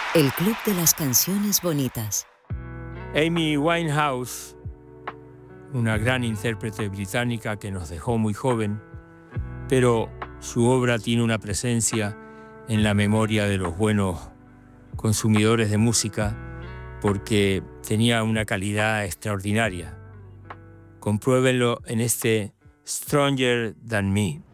El Club de las Canciones Bonitas. Amy Winehouse, una gran intérprete británica que nos dejó muy joven, pero su obra tiene una presencia en la memoria de los buenos consumidores de música porque tenía una calidad extraordinaria. Compruébenlo en este Stronger Than Me.